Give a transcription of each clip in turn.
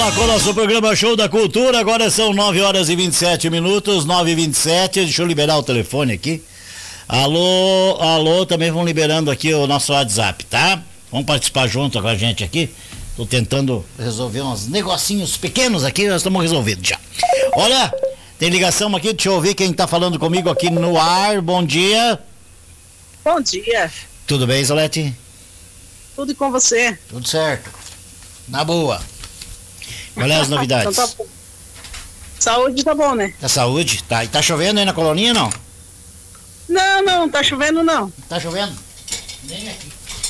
lá com o nosso programa Show da Cultura. Agora são 9 horas e 27 minutos, 9h27. Deixa eu liberar o telefone aqui. Alô, alô, também vão liberando aqui o nosso WhatsApp, tá? Vamos participar junto com a gente aqui. Tô tentando resolver uns negocinhos pequenos aqui, nós estamos resolvidos já. Olha, tem ligação aqui, deixa eu ver quem tá falando comigo aqui no ar. Bom dia. Bom dia. Tudo bem, Isolete? Tudo com você? Tudo certo. Na boa. Qual é as novidades? Então tá bom. Saúde tá bom, né? A saúde? Tá. E tá chovendo aí na colonia, não? Não, tá chovendo não. Tá chovendo? Nem aqui.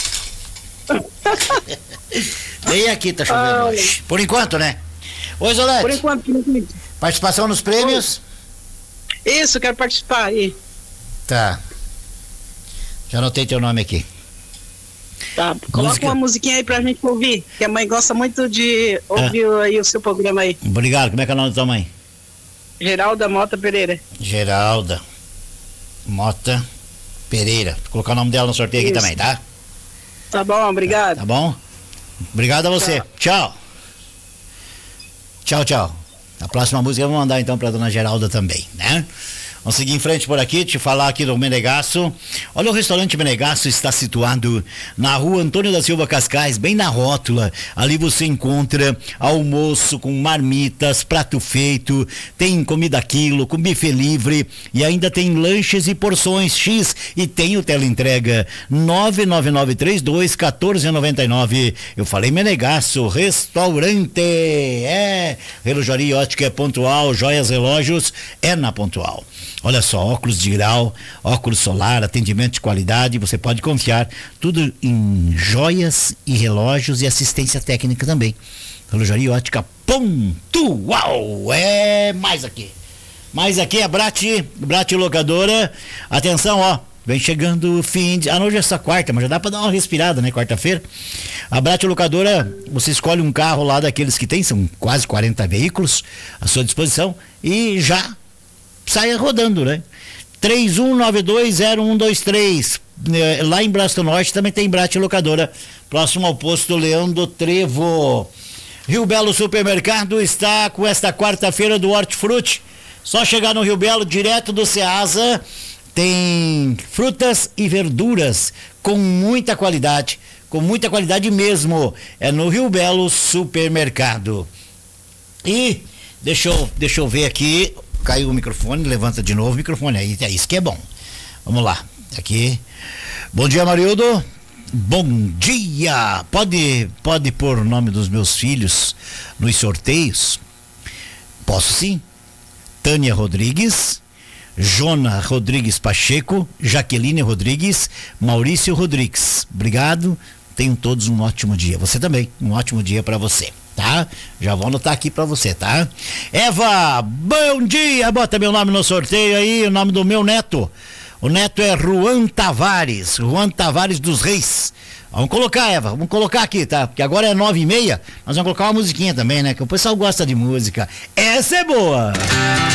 Nem aqui tá chovendo hoje. Por enquanto, né? Oi, Isolete. Por enquanto. Participação nos prêmios? Isso, quero participar aí. Tá. Já anotei teu nome aqui. Tá, coloca uma musiquinha aí pra gente ouvir, que a mãe gosta muito de ouvir aí o seu programa aí. Obrigado, como é que é o nome da tua mãe? Geralda Mota Pereira. Geralda Mota Pereira. Vou colocar o nome dela no sorteio aqui também, tá? Tá bom, obrigado. Tá bom? Obrigado a você. Tchau. Tchau. A próxima música eu vou mandar então pra dona Geralda também, né? Vamos seguir em frente por aqui, te falar aqui do Menegasso. Olha, o restaurante Menegasso está situado na rua Antônio da Silva Cascais, bem na rótula. Ali você encontra almoço com marmitas, prato feito, tem comida quilo, com buffet livre e ainda tem lanches e porções X e tem o teleentrega 99932-1499. Eu falei Menegasso, restaurante, relojaria e ótica é Pontual, joias relógios é na Pontual. Olha só, óculos de grau, óculos solar, atendimento de qualidade, você pode confiar, tudo em joias e relógios e assistência técnica também. Relojaria Ótica Pontual, mais aqui é Brat Locadora, atenção ó, vem chegando o fim de... hoje é essa quarta, mas já dá pra dar uma respirada, né, quarta-feira. A Brat Locadora, você escolhe um carro lá daqueles que tem, são quase 40 veículos à sua disposição e já saia rodando, né? 31920123. Lá em Braço do Norte também tem Brat Locadora, próximo ao posto Leão do Trevo. Rio Belo Supermercado está com esta quarta-feira do Hortifruti. Só chegar no Rio Belo, direto do Ceasa, tem frutas e verduras com muita qualidade mesmo. É no Rio Belo Supermercado. E deixa eu ver aqui. Caiu o microfone, levanta de novo o microfone, aí é isso que é bom. Vamos lá, aqui. Bom dia, Marildo. Bom dia. Pode pôr o nome dos meus filhos nos sorteios? Posso sim. Tânia Rodrigues, Jona Rodrigues Pacheco, Jaqueline Rodrigues, Maurício Rodrigues. Obrigado. Tenham todos um ótimo dia. Você também, um ótimo dia para você. Tá? Já vou anotar aqui pra você, tá? Eva, bom dia, bota meu nome no sorteio aí, o nome do meu neto. O neto é Juan Tavares dos Reis. Vamos colocar, Eva, vamos colocar aqui, tá? Porque agora é 9h30, nós vamos colocar uma musiquinha também, né? Que o pessoal gosta de música. Essa é boa!